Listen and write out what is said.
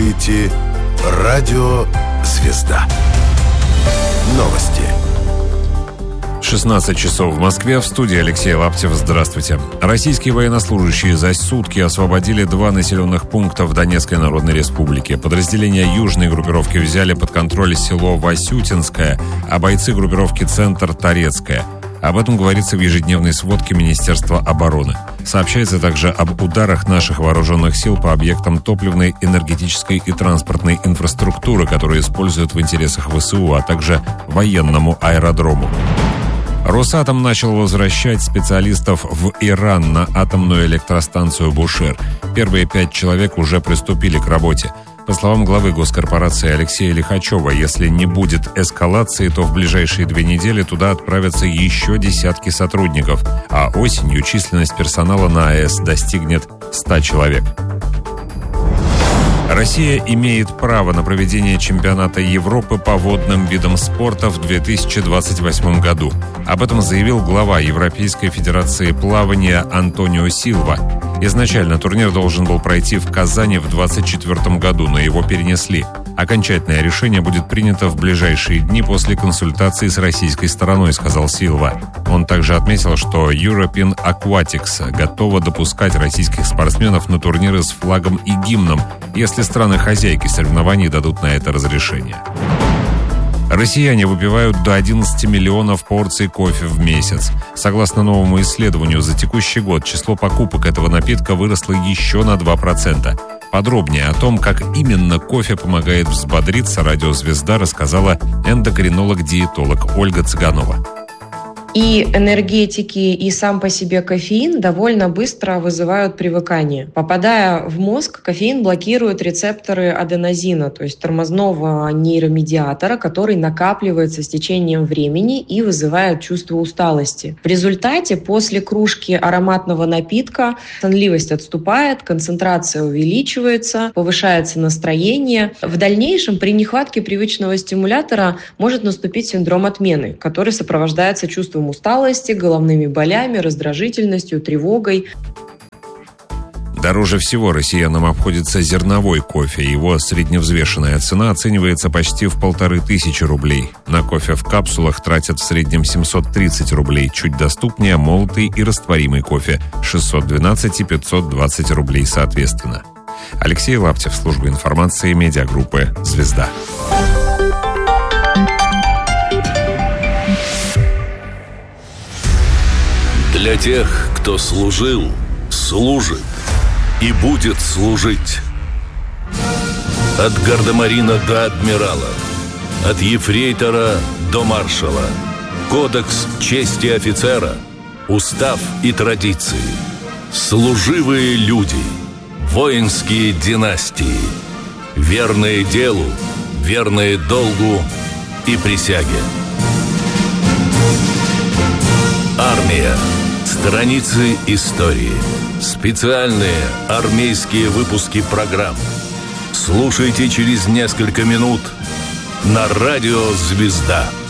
слушаете радио «Звезда». Новости. 16 часов в Москве. В студии Алексей Лаптев. Здравствуйте. Российские военнослужащие за сутки освободили 2 населенных пункта в Донецкой Народной Республике. Подразделения южной группировки взяли под контроль село Васютинское, а бойцы группировки «Центр» Торецкое. Об этом говорится в ежедневной сводке Министерства обороны. Сообщается также об ударах наших вооруженных сил по объектам топливной, энергетической и транспортной инфраструктуры, которые используют в интересах ВСУ, а также военному аэродрому. Росатом начал возвращать специалистов в Иран на атомную электростанцию «Бушер». Первые 5 человек уже приступили к работе. По словам главы госкорпорации Алексея Лихачева, если не будет эскалации, то в ближайшие 2 недели туда отправятся еще десятки сотрудников, а осенью численность персонала на АЭС достигнет 100 человек. Россия имеет право на проведение чемпионата Европы по водным видам спорта в 2028 году. Об этом заявил глава Европейской Федерации плавания Антонио Силва. Изначально турнир должен был пройти в Казани в 2024 году, но его перенесли. Окончательное решение будет принято в ближайшие дни после консультации с российской стороной, сказал Силва. Он также отметил, что European Aquatics готова допускать российских спортсменов на турниры с флагом и гимном, если страны-хозяйки соревнований дадут на это разрешение. Россияне выпивают до 11 миллионов порций кофе в месяц. Согласно новому исследованию, за текущий год число покупок этого напитка выросло еще на 2%. Подробнее о том, как именно кофе помогает взбодриться, радио «Звезда» рассказала эндокринолог-диетолог Ольга Цыганова. И энергетики, и сам по себе кофеин довольно быстро вызывают привыкание. Попадая в мозг, кофеин блокирует рецепторы аденозина, то есть тормозного нейромедиатора, который накапливается с течением времени и вызывает чувство усталости. В результате после кружки ароматного напитка сонливость отступает, концентрация увеличивается, повышается настроение. В дальнейшем при нехватке привычного стимулятора может наступить синдром отмены, который сопровождается чувством усталости, головными болями, раздражительностью, тревогой. Дороже всего россиянам обходится зерновой кофе. Его средневзвешенная цена оценивается почти в 1500 рублей. На кофе в капсулах тратят в среднем 730 рублей. Чуть доступнее молотый и растворимый кофе – 612 и 520 рублей соответственно. Алексей Лаптев, служба информации медиагруппы «Звезда». Для тех, кто служил, служит и будет служить. От гардемарина до адмирала, от ефрейтора до маршала. Кодекс чести офицера, устав и традиции. Служивые люди, воинские династии. Верные делу, верные долгу и присяге. Армия. Страницы истории. Специальные армейские выпуски программ. Слушайте через несколько минут на радио «Звезда».